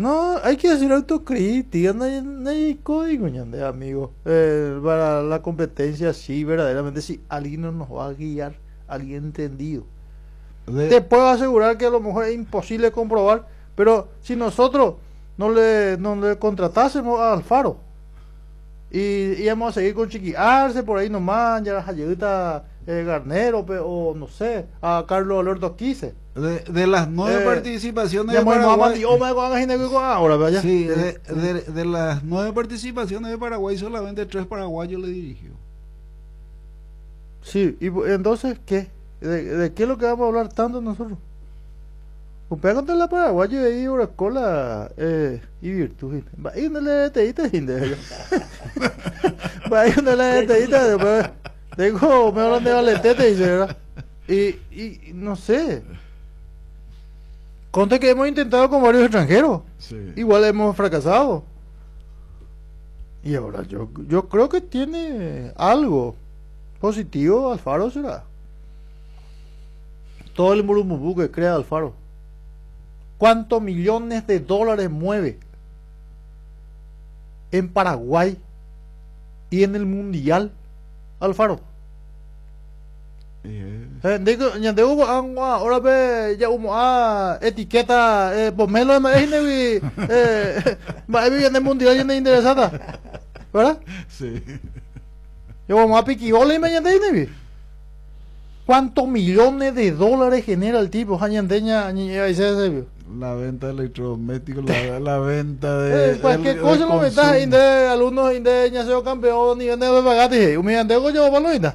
No, hay que hacer autocrítica, no hay código, ñande, amigo. Para la competencia, sí, verdaderamente, si alguien no nos va a guiar, alguien entendido. Te puedo asegurar que a lo mejor es imposible comprobar, pero si nosotros no le contratásemos a Alfaro y íbamos a seguir con Chiquiarse por ahí nomás, ya Jayuta Garnero, o no sé, a Carlos Alberto Quise. De las 9 participaciones de Paraguay. Ahora, vaya. Sí, de las 9 participaciones de Paraguay, solamente 3 paraguayos le dirigió. Sí, y entonces, ¿qué? ¿De qué es lo que vamos a hablar tanto nosotros? Pues contra la paraguayo de ahí, Oracola y Virtud. Va a ir una leteita, gente. Va a ir una leteita, después. Tengo, me hablan de valetete, dice, ¿verdad? Y no sé. Conte que hemos intentado con varios extranjeros. Sí. Igual hemos fracasado. Y ahora yo creo que tiene algo positivo Alfaro, será. Todo el murumubú que crea Alfaro. ¿Cuántos millones de dólares mueve en Paraguay y en el Mundial Alfaro? Ahora ve ya etiqueta pomelo de en el Mundial y en el interesada, ¿verdad? Sí. Yo vamos a piquiola y me entiende. ¿Cuántos millones de dólares genera el tipo? La venta de electrodomésticos, la venta de cualquier cosa lo metas de alumnos de ñaseo campeón y vende de pagate humillante yo valorita.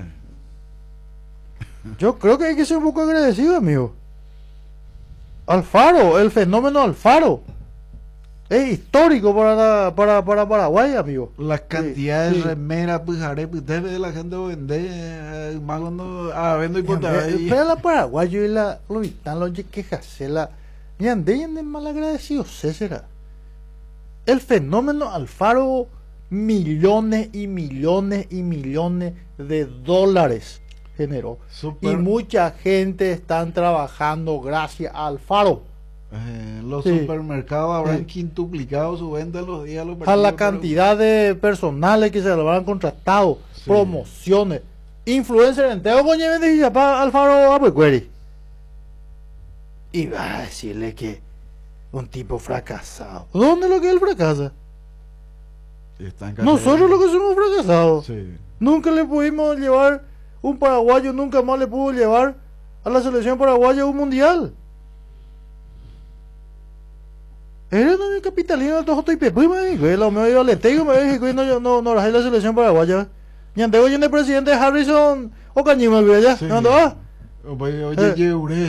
Yo creo que hay que ser un poco agradecido, amigo. Alfaro, el fenómeno Alfaro es histórico para Paraguay, amigo. Las cantidades de remeras, pujaré, de la gente vende, más cuando vendo y portar. Pero la paraguayo y la loitán, lo que jacela, y anden mal agradecidos, César. El fenómeno Alfaro, millones y millones y millones de dólares generó. Y mucha gente están trabajando gracias a Alfaro. Los supermercados habrán quintuplicado su venta en los días. A la cantidad de personales que se lo habrán contratado, promociones, influencers enteros, coño, me para Alfaro Abuecueri. Y va a decirle que un tipo fracasado. ¿Dónde es lo que él fracasa? Nosotros lo que somos fracasados. Sí. Nunca le pudimos llevar, un paraguayo nunca más le pudo llevar a la selección paraguaya a un mundial. Era un capitalino de todo esto y pepe, lo me iba a letego, me dije, no la selección paraguaya. Y ante hoy en el presidente Harrison o Cañima, ¿ya? ¿Dónde va? Oye,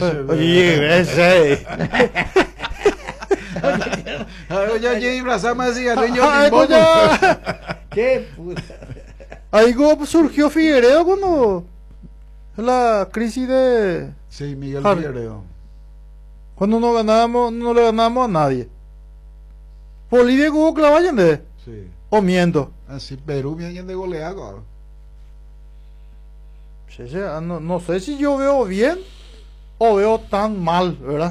¿qué puta? Ahí surgió Figueredo cuando la crisis de Miguel Figueredo. Cuando no le ganábamos a nadie. Bolivia jugó clavayan de. Sí. O miento. Así Perú viene de goleado. No sé si yo veo bien o veo tan mal, ¿verdad?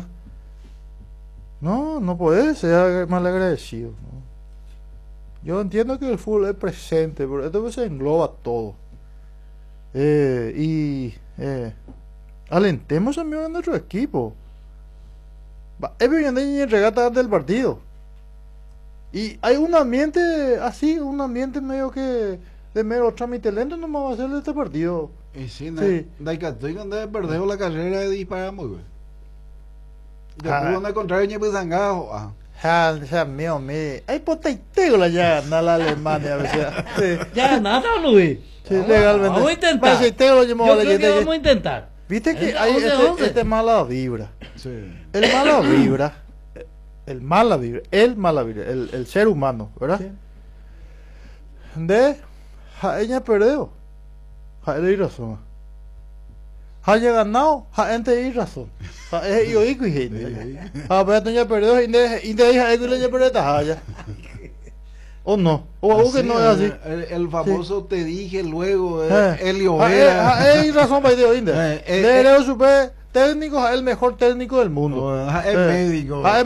No puede ser mal agradecido, ¿no? Yo entiendo que el fútbol es presente, pero esto se engloba todo. Alentemos a nuestro equipo. Es bien de regata del partido. Y hay un ambiente así, un ambiente medio que de mero trámite lento no va a hacer de este partido. Y sí, cuando perdió la carrera de disparamos, güey. Después donde contrario pues zangajo. Mío, hay potaiteo ya gana la Alemania a veces. Ya nada, Luis. Sí, legalmente. Vamos a intentar. Yo creo que vamos a intentar. Viste que hay este mala vibra. Sí. El mala vibra, el ser humano, ¿verdad? Sí. De ella perdió. Hay razón. Haya ganado, hay razón. Yo digo y pero ya perdió y de hija le perdió o no, o que no es así. El famoso te dije luego, Elio Vera. Hay razón para ir de supe técnico, el mejor técnico del mundo. Es médico.